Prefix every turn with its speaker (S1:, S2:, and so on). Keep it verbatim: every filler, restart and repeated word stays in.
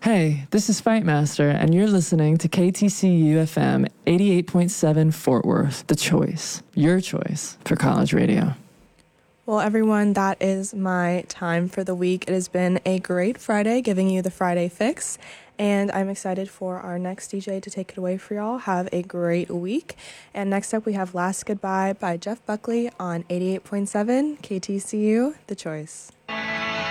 S1: Hey, this is Fightmaster, and you're listening to K T C U F M eighty-eight point seven Fort Worth, the choice, your choice for college radio.
S2: Well, everyone, that is my time for the week. It has been a great Friday, giving you the Friday fix, and I'm excited for our next D J to take it away for y'all. Have a great week. And next up, we have Last Goodbye by Jeff Buckley on eighty-eight point seven K T C U, the choice.